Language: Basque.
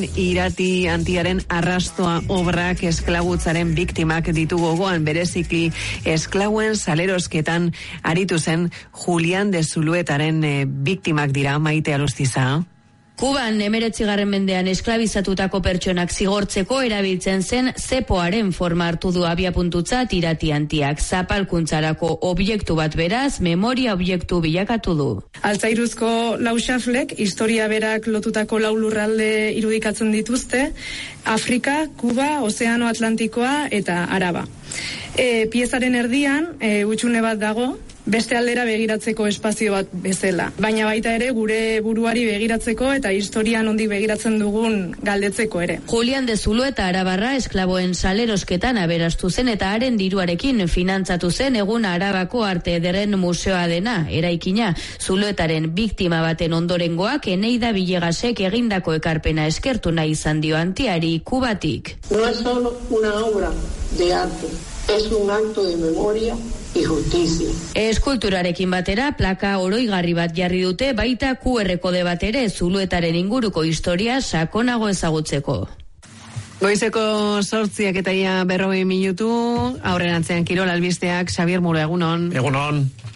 Irati antiaren arrastoa obrak esklabutzaren biktimak ditu gogoan, bereziki esklauen salerosketan aritu zen Julián de Zuluetaren biktimak dira. Maite Alustiza. Kuban 19. mendean esklabizatutako pertsonak zigortzeko erabiltzen zen zepoaren forma hartu du abiapuntutzat Irati antiak. Zapalkuntzarako objektu bat beraz, memoria objektu bilakatu du. Altzairuzko lau xaflek historia berak lotutako lau lurralde irudikatzen dituzte, Afrika, Kuba, Ozeano Atlantikoa eta Araba. Piezaren erdian, hutsune bat dago, beste aldera begiratzeko espazio bat bezala. Baina baita ere gure buruari begiratzeko eta historian ondik begiratzen dugun galdetzeko ere. Julián de Zulueta arabarra esklaboen salerosketan aberastu zen eta haren diruarekin finantzatu zen egun Arabako Arte Ederren museoa dena, eraikina. Zuluetaren biktima baten ondorengoak Eneida Villegasek egindako ekarpena eskertu nahi izan dio antiari Kubatik. No es solo una obra de arte, es un acto de memoria y justicia. Eskulturarekin batera plaka oroigarri bat jarri dute, baita QR kode bat ere Zuluetaren inguruko historia sakonago ezagutzeko. Goizeko 8 eta ia 40 minutu, aurrerantzean kirol albisteak, Xabier Muro, egunon. Egunon.